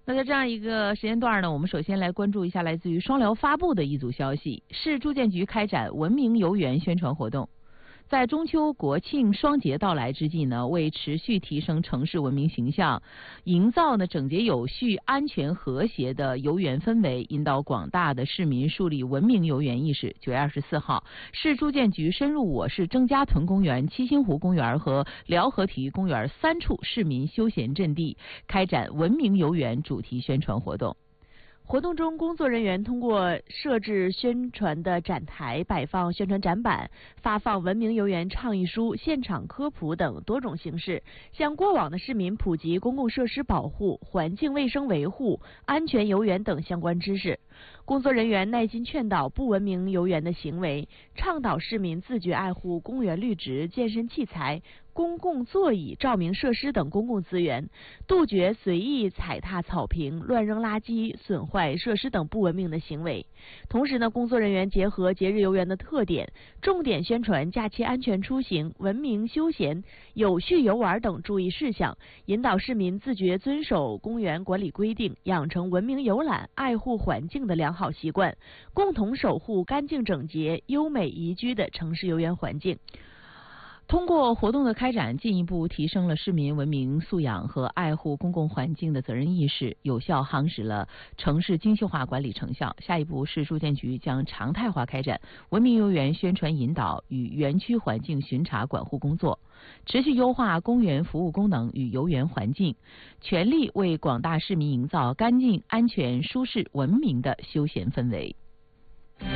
那在这样一个时间段呢，我们首先来关注一下来自于双辽发布的一组消息：市住建局开展文明游园宣传活动。在中秋国庆双节到来之际呢，为持续提升城市文明形象，营造整洁有序、安全和谐的游园氛围，引导广大的市民树立文明游园意识。9月24号，市住建局深入我市郑家屯公园、七星湖公园和辽河体育公园3处市民休闲阵地，开展文明游园主题宣传活动。 活动中，工作人员通过设置宣传的展台、摆放宣传展板、发放文明游园倡议书、现场科普等多种形式，向过往的市民普及公共设施保护、环境卫生维护、安全游园等相关知识。工作人员耐心劝导不文明游园的行为，倡导市民自觉爱护公园绿植、健身器材、公共座椅、照明设施等公共资源，杜绝随意踩踏草坪、乱扔垃圾、损坏设施等不文明的行为。同时呢，工作人员结合节日游园的特点，重点宣传假期安全出行、文明休闲、有序游玩等注意事项，引导市民自觉遵守公园管理规定，养成文明游览、爱护环境的良好习惯，共同守护干净整洁、优美宜居的城市游园环境。 通过活动的开展，进一步提升了市民文明素养和爱护公共环境的责任意识，有效夯实了城市精细化管理成效。下一步，市住建局将常态化开展文明游园宣传引导与园区环境巡查管护工作，持续优化公园服务功能与游园环境，全力为广大市民营造干净、安全、舒适、文明的休闲氛围。